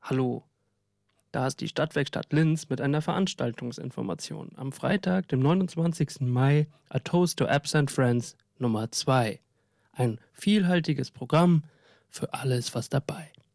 Hallo, da ist die Stadtwerkstatt Linz mit einer Veranstaltungsinformation. Am Freitag, dem 29. Mai, A Toast to Absent Friends Nummer 2. Ein vielhaltiges Programm für alles, was dabei.